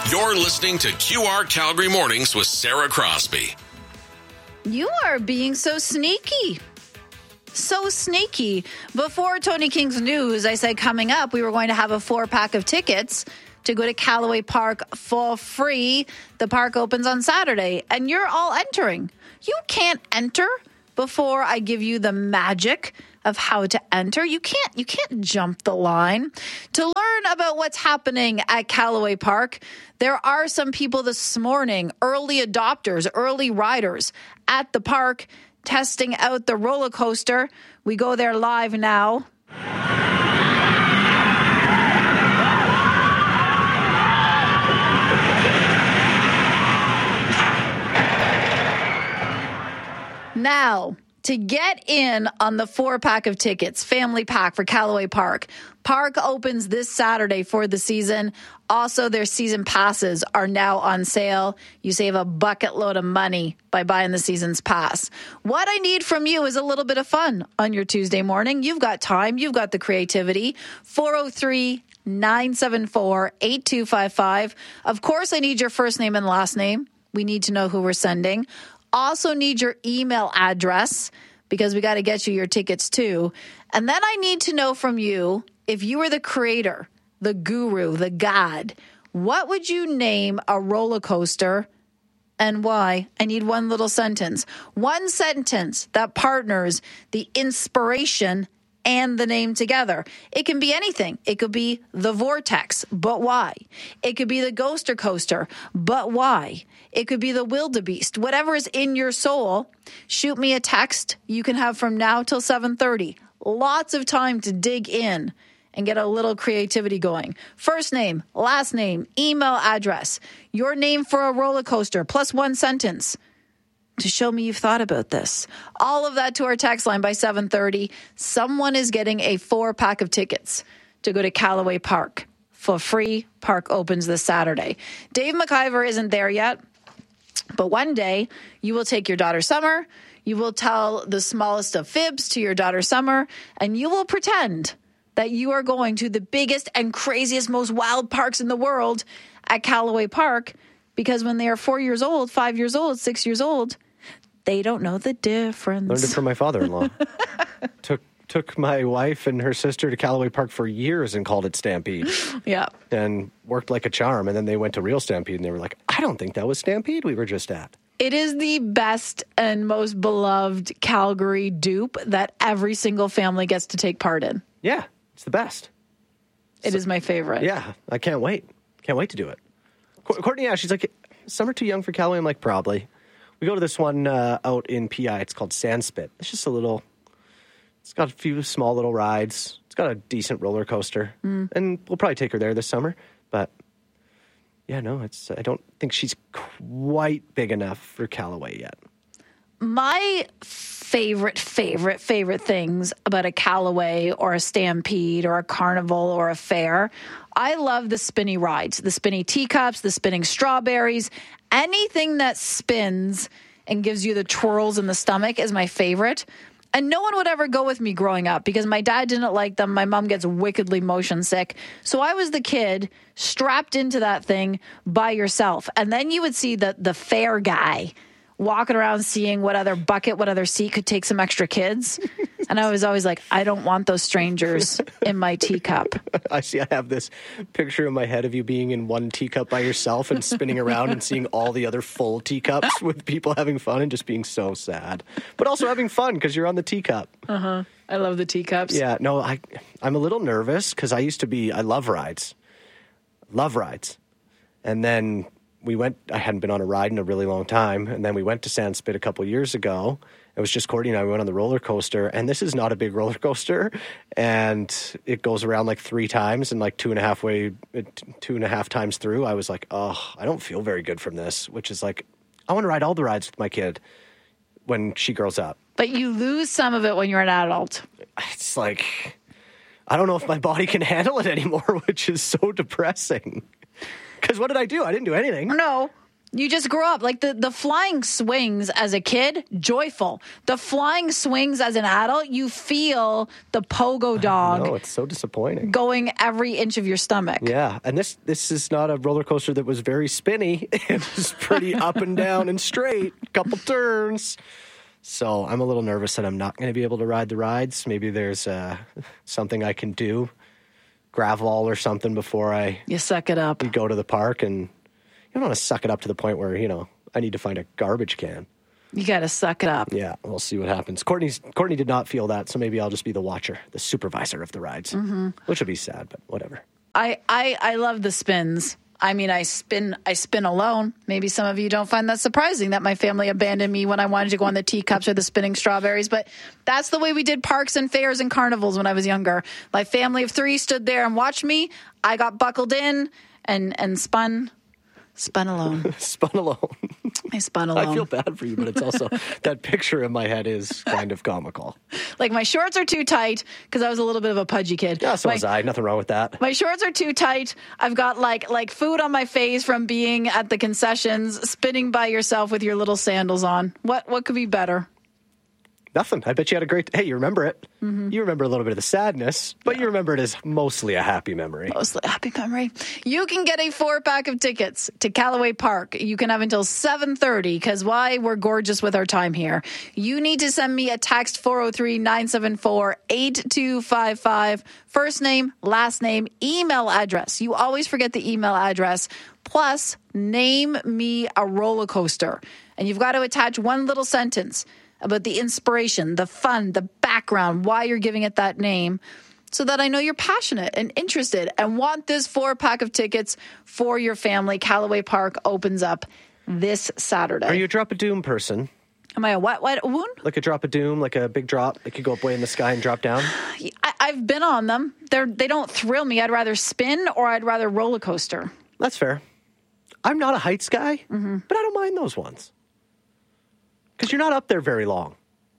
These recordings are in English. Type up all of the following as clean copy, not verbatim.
You're listening to QR Calgary Mornings with Sarah Crosby. You are being so sneaky. So sneaky. Before Tony King's news, I said coming up, we were going to have a 4-pack of tickets to go to Callaway Park for free. The park opens on Saturday, and you're all entering. You can't enter before I give you the magic of how to enter. You can't jump the line. To learn about what's happening at Callaway Park, there are some people this morning, early adopters, early riders at the park, testing out the roller coaster. We go there live now. Now, to get in on the 4-pack of tickets, family pack for Callaway Park. Park opens this Saturday for the season. Also, their season passes are now on sale. You save a bucket load of money by buying the season's pass. What I need from you is a little bit of fun on your Tuesday morning. You've got time. You've got the creativity. 403-974-8255. Of course, I need your first name and last name. We need to know who we're sending. Also need your email address because we got to get you your tickets too. And then I need to know from you, if you were the creator, the guru, the god, what would you name a roller coaster and why? I need one little sentence. One sentence that partners the inspiration and the name together. It can be anything. It could be the Vortex, but why? It could be the Ghoster Coaster, but why? It could be the Wildebeest. Whatever is in your soul, shoot me a text you can have from now till 7:30. Lots of time to dig in and get a little creativity going. First name, last name, email address, your name for a roller coaster, plus one sentence to show me you've thought about this. All of that to our text line by 7:30. Someone is getting a 4-pack of tickets to go to Callaway Park for free. Park opens this Saturday. Dave McIver isn't there yet, but one day you will take your daughter Summer, you will tell the smallest of fibs to your daughter Summer, and you will pretend that you are going to the biggest and craziest, most wild parks in the world at Callaway Park, because when they are 4 years old, 5 years old, 6 years old, they don't know the difference. Learned it from my father-in-law. Took my wife and her sister to Callaway Park for years and called it Stampede. Yeah. And worked like a charm. And then they went to real Stampede and they were like, I don't think that was Stampede we were just at. It is the best and most beloved Calgary dupe that every single family gets to take part in. Yeah, it's the best. It is my favorite. Yeah, I can't wait. Can't wait to do it. Courtney, yeah, she's like, Summer too young for Callaway? I'm like, probably. We go to this one out in PI. It's called Sandspit. It's just a little, it's got a few small little rides. It's got a decent roller coaster. And we'll probably take her there this summer. But yeah, no, I don't think she's quite big enough for Callaway yet. My favorite things about a Callaway or a Stampede or a carnival or a fair, I love the spinny rides, the spinny teacups, the spinning strawberries. Anything that spins and gives you the twirls in the stomach is my favorite. And no one would ever go with me growing up because my dad didn't like them. My mom gets wickedly motion sick. So I was the kid strapped into that thing by yourself. And then you would see the fair guy walking around seeing what other seat could take some extra kids. And I was always like, I don't want those strangers in my teacup. I have this picture in my head of you being in one teacup by yourself and spinning around and seeing all the other full teacups with people having fun and just being so sad. But also having fun because you're on the teacup. Uh-huh. I love the teacups. Yeah, no, I'm a little nervous because I love rides. Love rides. And then I hadn't been on a ride in a really long time, and then we went to Sandspit a couple years ago. It was just Courtney and I. We went on the roller coaster, and this is not a big roller coaster, and it goes around like 3 times, and like 2.5 times through, I was like, oh, I don't feel very good from this, which is like, I want to ride all the rides with my kid when she grows up. But you lose some of it when you're an adult. It's like, I don't know if my body can handle it anymore, which is so depressing. Because what did I do? I didn't do anything. No. You just grew up. Like the flying swings as a kid, joyful. The flying swings as an adult, you feel the pogo dog. No, it's so disappointing. Going every inch of your stomach. Yeah, and this is not a roller coaster that was very spinny. It was pretty up and down and straight, couple turns. So I'm a little nervous that I'm not going to be able to ride the rides. Maybe there's something I can do, gravel or something before You suck it up. we go to the park, and you don't want to suck it up to the point where, I need to find a garbage can. You got to suck it up. Yeah, we'll see what happens. Courtney did not feel that, so maybe I'll just be the watcher, the supervisor of the rides, which will be sad, but whatever. I love the spins. I mean, I spin alone. Maybe some of you don't find that surprising that my family abandoned me when I wanted to go on the teacups or the spinning strawberries, but that's the way we did parks and fairs and carnivals when I was younger. My family of 3 stood there and watched me. I got buckled in and spun alone. Spun alone. I spun alone. I feel bad for you, but it's also, that picture in my head is kind of comical. Like my shorts are too tight because I was a little bit of a pudgy kid. Yeah, so was I. Nothing wrong with that. My shorts are too tight. I've got like food on my face from being at the concessions, spinning by yourself with your little sandals on. What could be better? Nothing. I bet you had a great... Hey, you remember it. Mm-hmm. You remember a little bit of the sadness, but you remember it as mostly a happy memory. Mostly a happy memory. You can get a 4-pack of tickets to Callaway Park. You can have until 7:30 because why? We're gorgeous with our time here. You need to send me a text 403-974-8255. First name, last name, email address. You always forget the email address. Plus, name me a roller coaster. And you've got to attach one little sentence about the inspiration, the fun, the background, why you're giving it that name, so that I know you're passionate and interested and want this 4-pack of tickets for your family. Callaway Park opens up this Saturday. Are you a drop of doom person? Am I a what wound? Like a drop of doom, like a big drop that could go up way in the sky and drop down? I've been on them. They don't thrill me. I'd rather spin or I'd rather roller coaster. That's fair. I'm not a heights guy, but I don't mind those ones. Because you're not up there very long.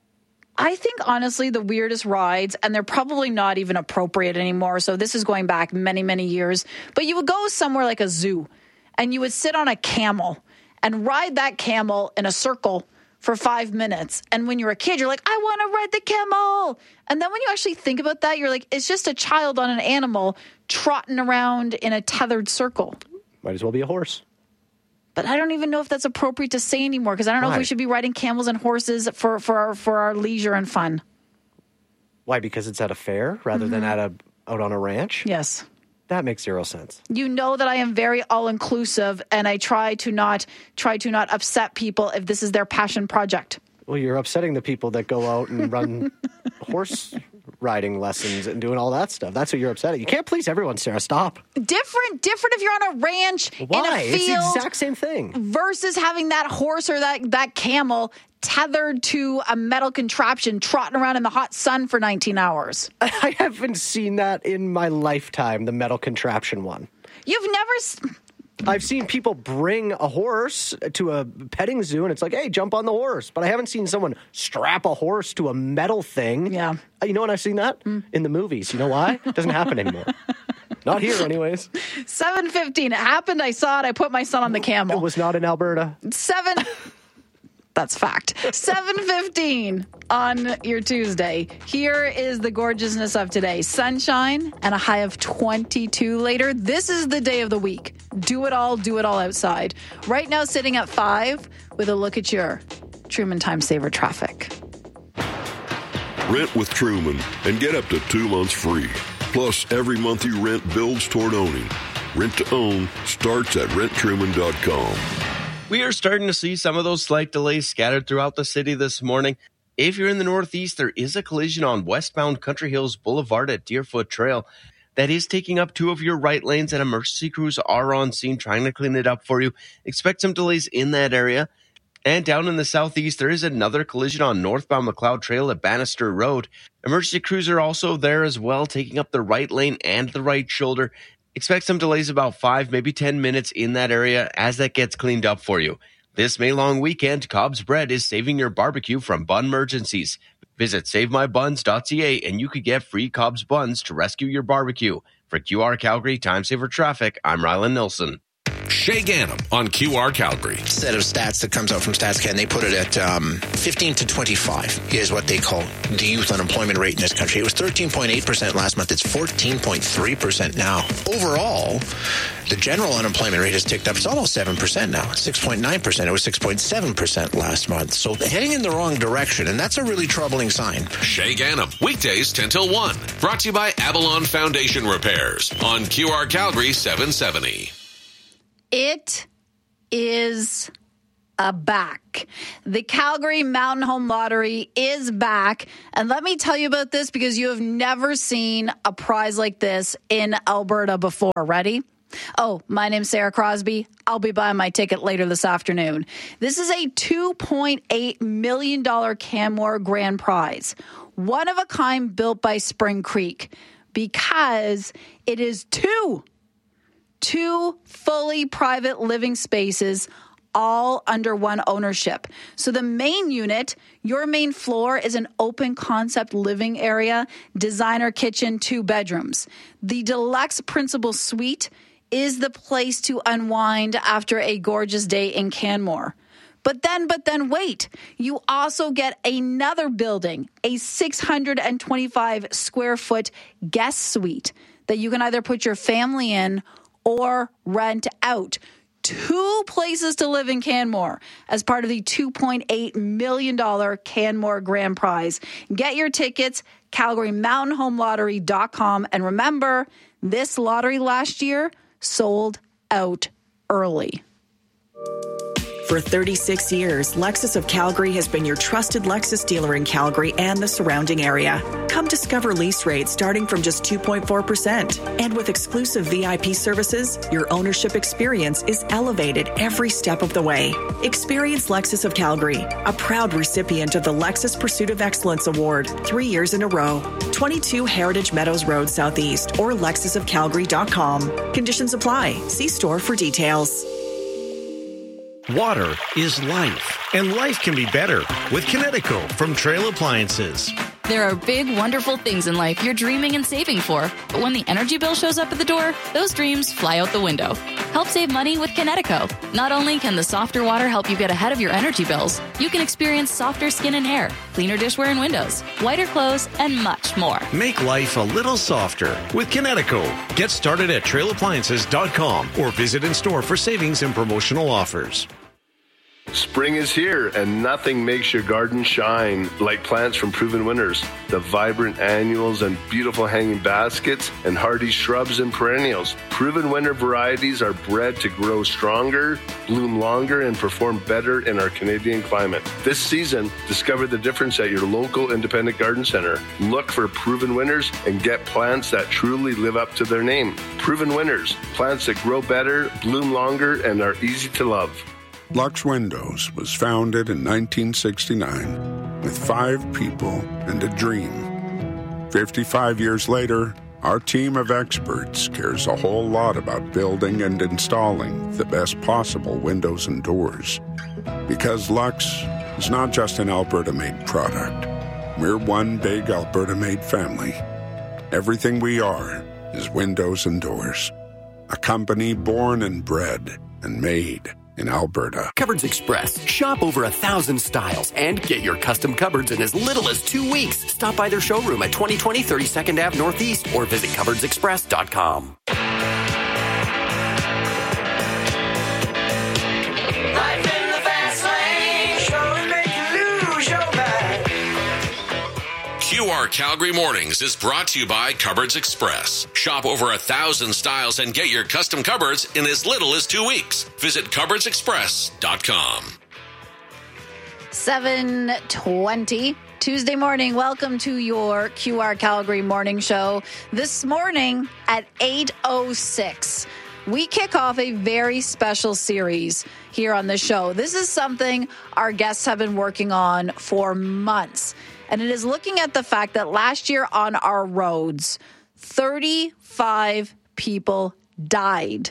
I think, honestly, the weirdest rides, and they're probably not even appropriate anymore, so this is going back many, many years, but you would go somewhere like a zoo, and you would sit on a camel and ride that camel in a circle for 5 minutes. And when you're a kid, you're like, I want to ride the camel. And then when you actually think about that, you're like, it's just a child on an animal trotting around in a tethered circle. Might as well be a horse. But I don't even know if that's appropriate to say anymore because I don't know if we should be riding camels and horses for our leisure and fun. Why? Because it's at a fair rather than out on a ranch? Yes. That makes zero sense. You know that I am very all-inclusive, and I try to not upset people if this is their passion project. Well, you're upsetting the people that go out and run horse riding lessons and doing all that stuff. That's what you're upset at. You can't please everyone, Sarah. Stop. Different if you're on a ranch Why? in a field. It's the exact same thing. Versus having that horse or that camel tethered to a metal contraption trotting around in the hot sun for 19 hours. I haven't seen that in my lifetime, the metal contraption one. You've never... I've seen people bring a horse to a petting zoo, and it's like, hey, jump on the horse. But I haven't seen someone strap a horse to a metal thing. Yeah. You know when I've seen that? In the movies. You know why? It doesn't happen anymore. Not here, anyways. 7:15. It happened. I saw it. I put my son on the camel. It was not in Alberta. That's fact. 7:15 on your Tuesday. Here is the gorgeousness of today. Sunshine and a high of 22 later. This is the day of the week. Do it all outside. Right now sitting at 5 with a look at your Truman Time Saver traffic. Rent with Truman and get up to 2 months free. Plus, every month you rent builds toward owning. Rent to own starts at renttruman.com. We are starting to see some of those slight delays scattered throughout the city this morning. If you're in the Northeast, there is a collision on westbound Country Hills Boulevard at Deerfoot Trail that is taking up 2 of your right lanes, and emergency crews are on scene trying to clean it up for you. Expect some delays in that area. And down in the Southeast, there is another collision on northbound McLeod Trail at Bannister Road. Emergency crews are also there as well, taking up the right lane and the right shoulder. Expect some delays about 5, maybe 10 minutes in that area as that gets cleaned up for you. This May long weekend, Cobb's Bread is saving your barbecue from bun emergencies. Visit SaveMyBuns.ca and you could get free Cobb's Buns to rescue your barbecue. For QR Calgary Time Saver Traffic, I'm Rylan Nilsson. Shay Gannam on QR Calgary. Set of stats that comes out from StatsCan, they put it at 15 to 25 is what they call the youth unemployment rate in this country. It was 13.8% last month. It's 14.3% now. Overall, the general unemployment rate has ticked up. It's almost 7% now. 6.9%. It was 6.7% last month. So heading in the wrong direction, and that's a really troubling sign. Shay Gannam, weekdays 10 till 1. Brought to you by Avalon Foundation Repairs on QR Calgary 770. It is back. The Calgary Mountain Home Lottery is back. And let me tell you about this because you have never seen a prize like this in Alberta before. Ready? Oh, my name's Sarah Crosby. I'll be buying my ticket later this afternoon. This is a $2.8 million Canmore Grand Prize. One of a kind, built by Spring Creek, because it is two fully private living spaces, all under one ownership. So the main unit, your main floor, is an open concept living area, designer kitchen, 2 bedrooms. The deluxe principal suite is the place to unwind after a gorgeous day in Canmore. But then wait, you also get another building, a 625 square foot guest suite that you can either put your family in or rent out. 2 places to live in Canmore as part of the $2.8 million Canmore Grand Prize. Get your tickets, CalgaryMountainHomeLottery.com. And remember, this lottery last year sold out early. For 36 years, Lexus of Calgary has been your trusted Lexus dealer in Calgary and the surrounding area. Come discover lease rates starting from just 2.4%. And with exclusive VIP services, your ownership experience is elevated every step of the way. Experience Lexus of Calgary, a proud recipient of the Lexus Pursuit of Excellence Award 3 years in a row. 22 Heritage Meadows Road Southeast or LexusofCalgary.com. Conditions apply. See store for details. Water is life, and life can be better with Kinetico from Trail Appliances. There are big, wonderful things in life you're dreaming and saving for. But when the energy bill shows up at the door, those dreams fly out the window. Help save money with Kinetico. Not only can the softer water help you get ahead of your energy bills, you can experience softer skin and hair, cleaner dishware and windows, whiter clothes, and much more. Make life a little softer with Kinetico. Get started at trailappliances.com or visit in store for savings and promotional offers. Spring is here, and nothing makes your garden shine like plants from Proven Winners. The vibrant annuals and beautiful hanging baskets and hardy shrubs and perennials. Proven Winner varieties are bred to grow stronger, bloom longer, and perform better in our Canadian climate. This season, discover the difference at your local independent garden center. Look for Proven Winners and get plants that truly live up to their name. Proven Winners, plants that grow better, bloom longer, and are easy to love. Lux Windows was founded in 1969 with 5 people and a dream. 55 years later, our team of experts cares a whole lot about building and installing the best possible windows and doors. Because Lux is not just an Alberta-made product. We're one big Alberta-made family. Everything we are is windows and doors. A company born and bred and made in Alberta. Cupboards Express. Shop over 1,000 styles and get your custom cupboards in as little as 2 weeks. Stop by their showroom at 2020 32nd Ave Northeast or visit cupboardsexpress.com. QR Calgary Mornings is brought to you by Cupboards Express. Shop over 1,000 styles and get your custom cupboards in as little as 2 weeks. Visit cupboardsexpress.com. 7:20 Tuesday morning. Welcome to your QR Calgary Morning Show. This morning at 8:06, we kick off a very special series here on the show. This is something our guests have been working on for months. And it is looking at the fact that last year on our roads, 35 people died.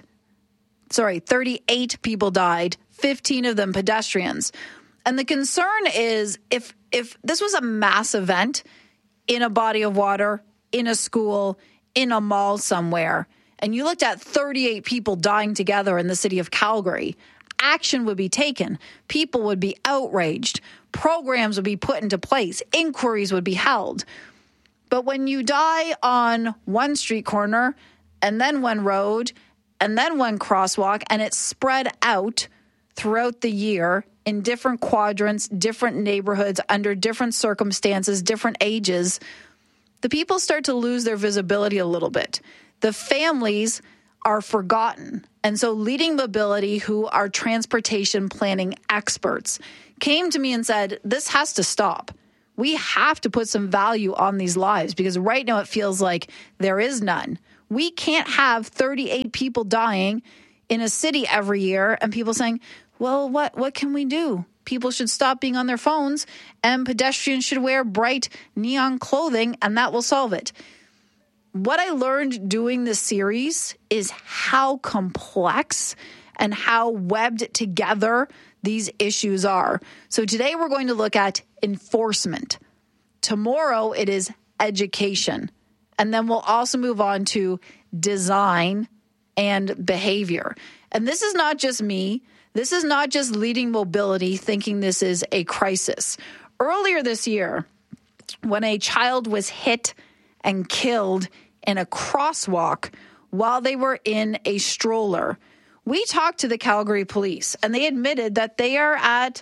38 people died, 15 of them pedestrians. And the concern is if this was a mass event in a body of water, in a school, in a mall somewhere, and you looked at 38 people dying together in the city of Calgary, action would be taken. People would be outraged. Programs would be put into place. Inquiries would be held. But when you die on one street corner and then one road and then one crosswalk, and it's spread out throughout the year in different quadrants, different neighborhoods, under different circumstances, different ages, the people start to lose their visibility a little bit. The families are forgotten. And so Leading Mobility, who are transportation planning experts, came to me and said, this has to stop. We have to put some value on these lives, because right now it feels like there is none. We can't have 38 people dying in a city every year and people saying, well, what can we do? People should stop being on their phones and pedestrians should wear bright neon clothing and that will solve it. What I learned doing this series is how complex and how webbed together these issues are. So today we're going to look at enforcement. Tomorrow it is education. And then we'll also move on to design and behavior. And this is not just me. This is not just Leading Mobility thinking this is a crisis. Earlier this year, when a child was hit and killed in a crosswalk while they were in a stroller, we talked to the Calgary police, and they admitted that they are at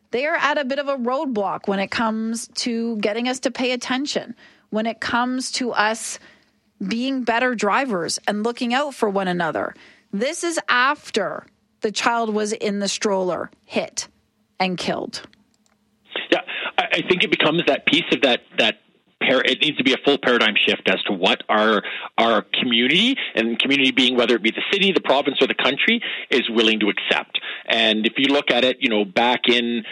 a bit of a roadblock when it comes to getting us to pay attention, when it comes to us being better drivers and looking out for one another. This is after the child was in the stroller, hit and killed. Yeah, I think it becomes that piece of that it needs to be a full paradigm shift as to what our community, and community being whether it be the city, the province, or the country, is willing to accept. And if you look at it, back in,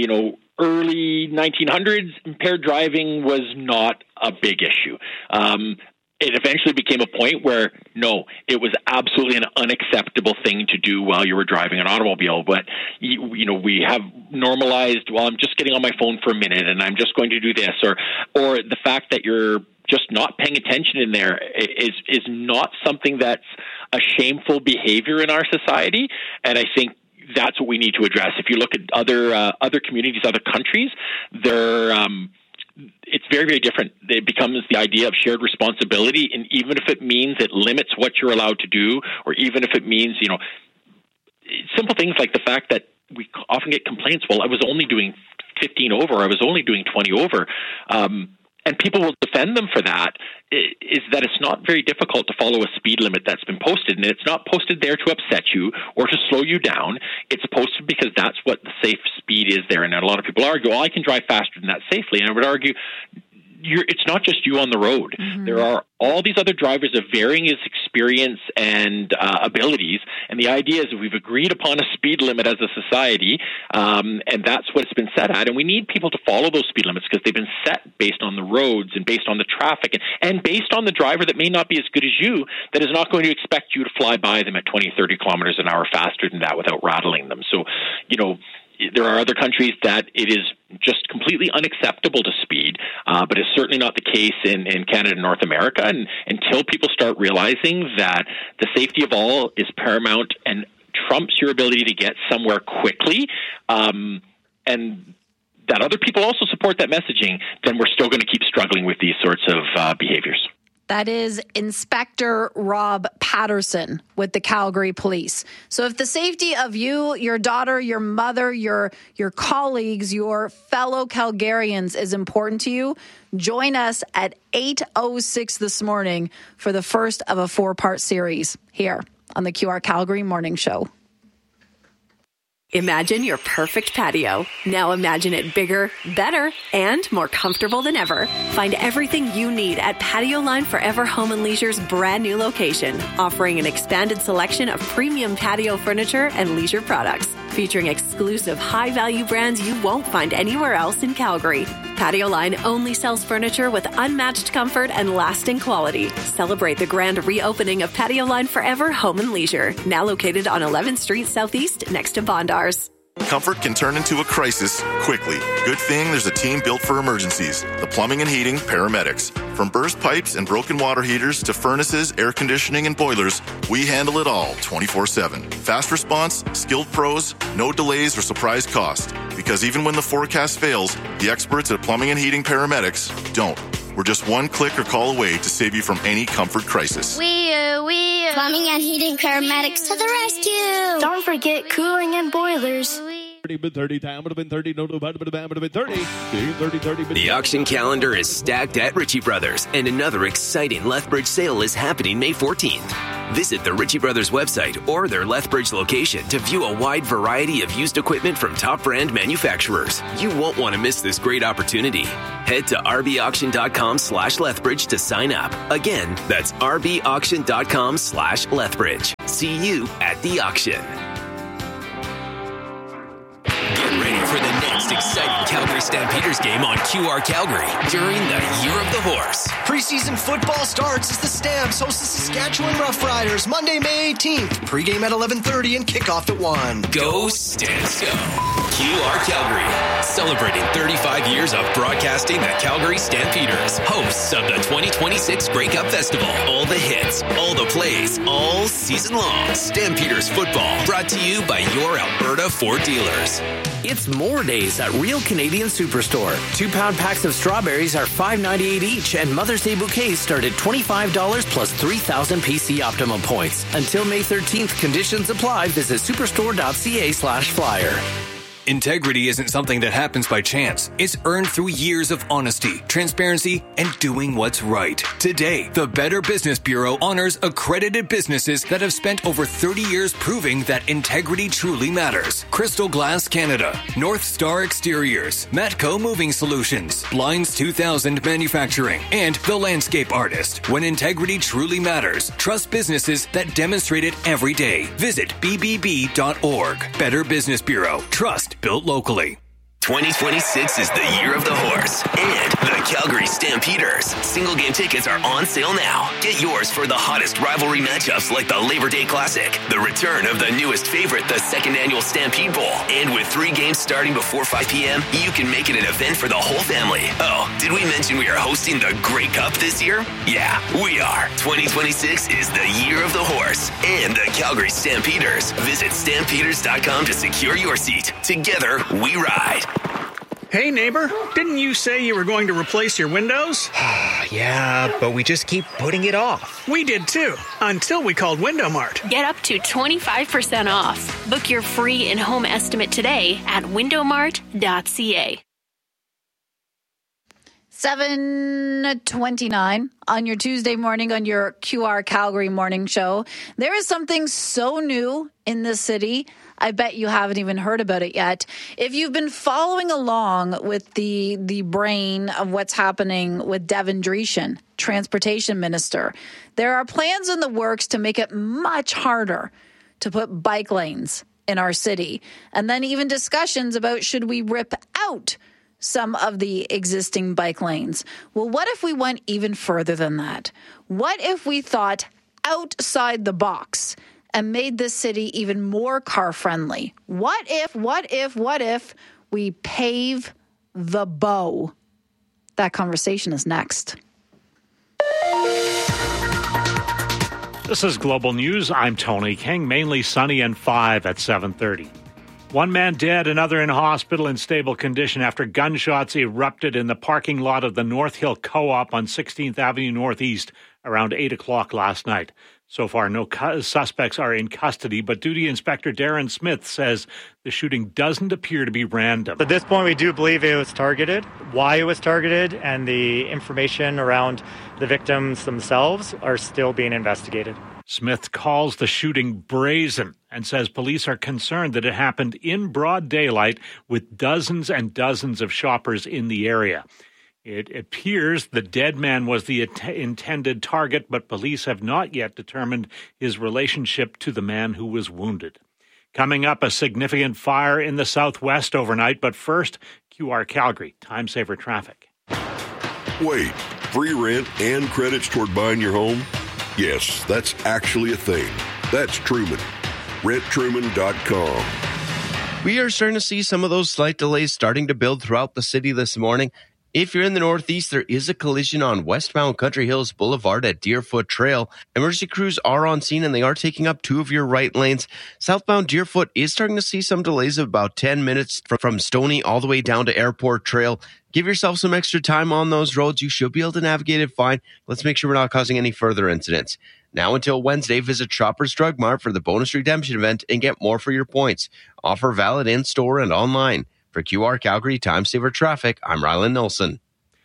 early 1900s, impaired driving was not a big issue. It eventually became a point where, no, it was absolutely an unacceptable thing to do while you were driving an automobile. But, we have normalized, well, I'm just getting on my phone for a minute and I'm just going to do this. Or the fact that you're just not paying attention in there is not something that's a shameful behavior in our society. And I think that's what we need to address. If you look at other communities, other countries, it's very, very different. It becomes the idea of shared responsibility, and even if it means it limits what you're allowed to do, or even if it means, simple things like the fact that we often get complaints, well, I was only doing 15 over, I was only doing 20 over, and people will defend them for that, is that it's not very difficult to follow a speed limit that's been posted. And it's not posted there to upset you or to slow you down. It's posted because that's what the safe speed is there. And a lot of people argue, well, I can drive faster than that safely. And I would argue, it's not just you on the road. Mm-hmm. There are all these other drivers of varying experience and abilities. And the idea is that we've agreed upon a speed limit as a society, and that's what it's been set at. And we need people to follow those speed limits because they've been set based on the roads and based on the traffic and based on the driver that may not be as good as you, that is not going to expect you to fly by them at 20, 30 kilometers an hour faster than that without rattling them. So, there are other countries that it is just completely unacceptable to speed, but it's certainly not the case in Canada and North America. And until people start realizing that the safety of all is paramount and trumps your ability to get somewhere quickly, and that other people also support that messaging, then we're still going to keep struggling with these sorts of behaviors. That is Inspector Rob Patterson with the Calgary Police. So if the safety of you, your daughter, your mother, your colleagues, your fellow Calgarians is important to you, join us at 8:06 this morning for the first of a 4-part series here on the QR Calgary Morning Show. Imagine your perfect patio. Now imagine it bigger, better, and more comfortable than ever. Find everything you need at Patio Line Forever Home and Leisure's brand new location, offering an expanded selection of premium patio furniture and leisure products, featuring exclusive high-value brands you won't find anywhere else in Calgary. Patio Line only sells furniture with unmatched comfort and lasting quality. Celebrate the grand reopening of Patio Line Forever Home and Leisure, now located on 11th Street Southeast next to Bondars. Comfort can turn into a crisis quickly. Good thing there's a team built for emergencies. The Plumbing and Heating Paramedics. From burst pipes and broken water heaters to furnaces, air conditioning, and boilers, we handle it all 24/7. Fast response, skilled pros, no delays or surprise cost. Because even when the forecast fails, the experts at Plumbing and Heating Paramedics don't. We're just one click or call away to save you from any comfort crisis. We Plumbing and Heating Paramedics to the rescue. Don't forget cooling and boilers. The auction calendar is stacked at Ritchie Brothers, and another exciting Lethbridge sale is happening May 14th. Visit the Ritchie Brothers website or their Lethbridge location to view a wide variety of used equipment from top brand manufacturers. You won't want to miss this great opportunity. Head to rbauction.com/Lethbridge to sign up. Again, that's rbauction.com/Lethbridge. See you at the auction. Get ready for the next exciting Calgary Stampeders game on QR Calgary during the Year of the Horse. Preseason football starts as the Stamps host the Saskatchewan Roughriders Monday, May 18th. Pre-game at 11:30 and kickoff at 1. Go Stamps Go! QR Calgary, celebrating 35 years of broadcasting the Calgary Stampeders, hosts of the 2026 Grey Cup Festival. All the hits, all the plays, all season long. Stampeders football, brought to you by your Alberta Ford dealers. It's more days at Real Canadian Superstore. 2-pound packs of strawberries are $5.98 each, and Mother's Day bouquets start at $25 plus 3,000 PC Optimum points. Until May 13th, conditions apply. Visit superstore.ca/flyer. Integrity isn't something that happens by chance. It's earned through years of honesty, transparency, and doing what's right. Today, the Better Business Bureau honors accredited businesses that have spent over 30 years proving that integrity truly matters. Crystal Glass Canada, North Star Exteriors, Matco Moving Solutions, Blinds 2000 Manufacturing, and The Landscape Artist. When integrity truly matters, trust businesses that demonstrate it every day. Visit bbb.org. Better Business Bureau. Trust built locally. 2026 is the Year of the Horse and the Calgary Stampeders. Single game tickets are on sale now. Get yours for the hottest rivalry matchups like the Labor Day Classic, the return of the newest favorite, the second annual Stampede Bowl. And with 3 games starting before 5 p.m., you can make it an event for the whole family. Oh, did we mention we are hosting the Grey Cup this year? Yeah, we are. 2026 is the Year of the Horse and the Calgary Stampeders. Visit stampeders.com to secure your seat. Together, we ride. Hey, neighbor, didn't you say you were going to replace your windows? Yeah, but we just keep putting it off. We did too, until we called Window Mart. Get up to 25% off. Book your free in-home estimate today at windowmart.ca. 7:29 on your Tuesday morning on your QR Calgary morning show. There is something so new in this city. I bet you haven't even heard about it yet. If you've been following along with the brain of what's happening with Devin Dreeshen, Transportation Minister, there are plans in the works to make it much harder to put bike lanes in our city. And then even discussions about should we rip out some of the existing bike lanes. Well, what if we went even further than that? What if we thought outside the box and made this city even more car-friendly? What if we pave the bow? That conversation is next. This is Global News. I'm Tony King. Mainly sunny and 5 at 7:30. One man dead, another in hospital in stable condition after gunshots erupted in the parking lot of the North Hill Co-op on 16th Avenue Northeast around 8 o'clock last night. So far, no suspects are in custody, but Duty Inspector Darren Smith says the shooting doesn't appear to be random. At this point, we do believe it was targeted. Why it was targeted and the information around the victims themselves are still being investigated. Smith calls the shooting brazen and says police are concerned that it happened in broad daylight with dozens and dozens of shoppers in the area. It appears the dead man was the intended target, but police have not yet determined his relationship to the man who was wounded. Coming up, a significant fire in the southwest overnight, but first, QR Calgary, time saver traffic. Wait, free rent and credits toward buying your home? Yes, that's actually a thing. That's Truman. RentTruman.com. We are starting to see some of those slight delays starting to build throughout the city this morning. If you're in the Northeast, there is a collision on westbound Country Hills Boulevard at Deerfoot Trail. Emergency crews are on scene and they are taking up 2 of your right lanes. Southbound Deerfoot is starting to see some delays of about 10 minutes from Stoney all the way down to Airport Trail. Give yourself some extra time on those roads. You should be able to navigate it fine. Let's make sure we're not causing any further incidents. Now until Wednesday, visit Shoppers Drug Mart for the bonus redemption event and get more for your points. Offer valid in-store and online. For QR Calgary Time Saver Traffic, I'm Rylan Nilsson.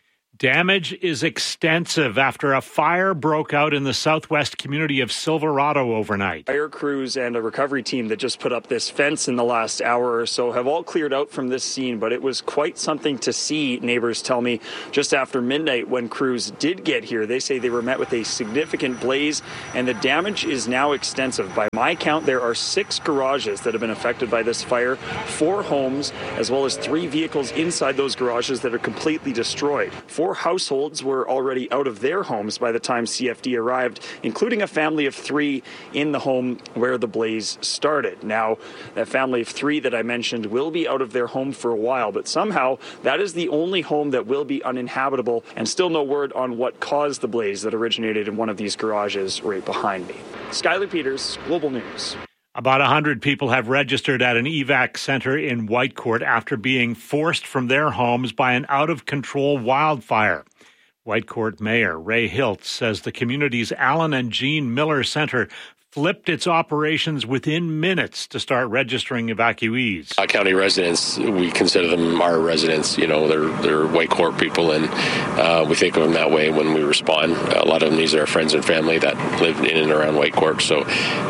Damage is extensive after a fire broke out in the southwest community of Silverado overnight. Fire crews and a recovery team that just put up this fence in the last hour or so have all cleared out from this scene, but it was quite something to see, neighbors tell me, just after midnight when crews did get here. They say they were met with a significant blaze, and the damage is now extensive. By my count, there are 6 garages that have been affected by this fire, 4 homes, as well as 3 vehicles inside those garages that are completely destroyed. 4 households were already out of their homes by the time CFD arrived, including a family of 3 in the home where the blaze started. Now, that family of 3 that I mentioned will be out of their home for a while, but somehow that is the only home that will be uninhabitable, and still no word on what caused the blaze that originated in one of these garages right behind me. Skylar Peters, Global News. About 100 people have registered at an evac center in Whitecourt after being forced from their homes by an out-of-control wildfire. Whitecourt Mayor Ray Hilt says the community's Alan and Jean Miller Center flipped its operations within minutes to start registering evacuees. County residents, we consider them our residents. You know, they're Whitecourt people, and we think of them that way when we respond. A lot of them, these are our friends and family that live in and around Whitecourt, so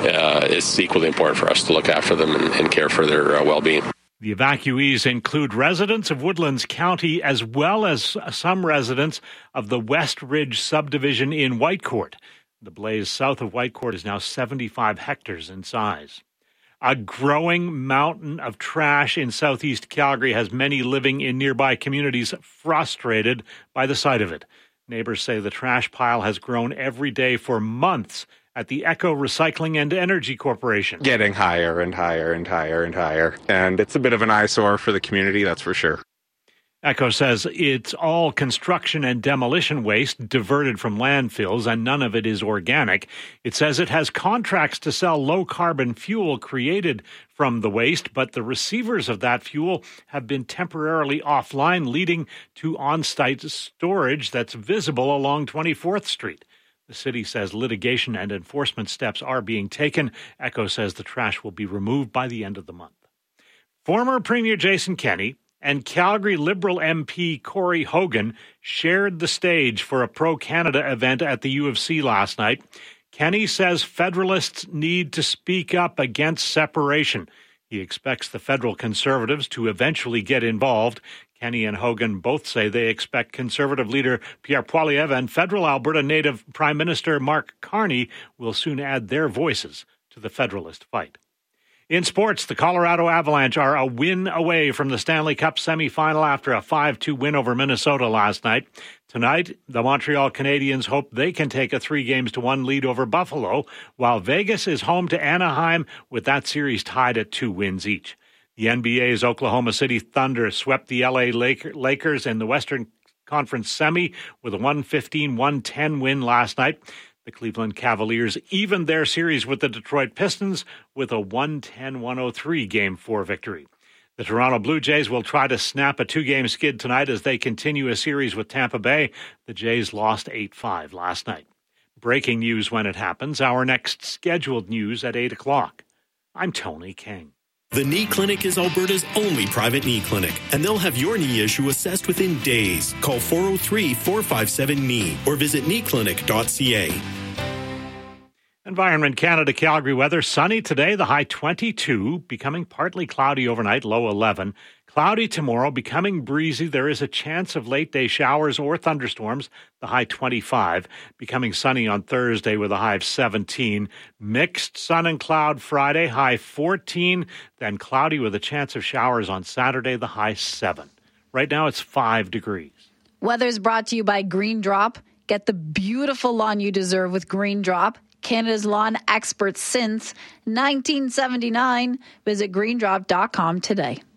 it's equally important for us to look after them and care for their well-being. The evacuees include residents of Woodlands County as well as some residents of the West Ridge subdivision in Whitecourt. The blaze south of Whitecourt is now 75 hectares in size. A growing mountain of trash in southeast Calgary has many living in nearby communities frustrated by the sight of it. Neighbors say the trash pile has grown every day for months at the Echo Recycling and Energy Corporation. Getting higher and higher and higher and higher. And it's a bit of an eyesore for the community, that's for sure. Echo says it's all construction and demolition waste diverted from landfills, and none of it is organic. It says it has contracts to sell low-carbon fuel created from the waste, but the receivers of that fuel have been temporarily offline, leading to on-site storage that's visible along 24th Street. The city says litigation and enforcement steps are being taken. Echo says the trash will be removed by the end of the month. Former Premier Jason Kenney and Calgary Liberal MP Corey Hogan shared the stage for a pro-Canada event at the U of C last night. Kenney says Federalists need to speak up against separation. He expects the federal Conservatives to eventually get involved. Kenney and Hogan both say they expect Conservative leader Pierre Poilievre and federal Alberta native Prime Minister Mark Carney will soon add their voices to the Federalist fight. In sports, the Colorado Avalanche are a win away from the Stanley Cup semifinal after a 5-2 win over Minnesota last night. Tonight, the Montreal Canadiens hope they can take a 3-1 lead over Buffalo, while Vegas is home to Anaheim with that series tied at 2 wins each. The NBA's Oklahoma City Thunder swept the LA Lakers in the Western Conference semi with a 115-110 win last night. The Cleveland Cavaliers evened their series with the Detroit Pistons with a 110-103 Game 4 victory. The Toronto Blue Jays will try to snap a 2-game skid tonight as they continue a series with Tampa Bay. The Jays lost 8-5 last night. Breaking news when it happens. Our next scheduled news at 8 o'clock. I'm Tony King. The Knee Clinic is Alberta's only private knee clinic, and they'll have your knee issue assessed within days. Call 403-457-KNEE or visit kneeclinic.ca. Environment Canada Calgary weather. Sunny today, the high 22, becoming partly cloudy overnight, low 11. Cloudy tomorrow, becoming breezy. There is a chance of late-day showers or thunderstorms, the high 25. Becoming sunny on Thursday with a high of 17. Mixed sun and cloud Friday, high 14. Then cloudy with a chance of showers on Saturday, the high 7. Right now it's 5 degrees. Weather is brought to you by Green Drop. Get the beautiful lawn you deserve with Green Drop. Canada's lawn expert since 1979. Visit greendrop.com today.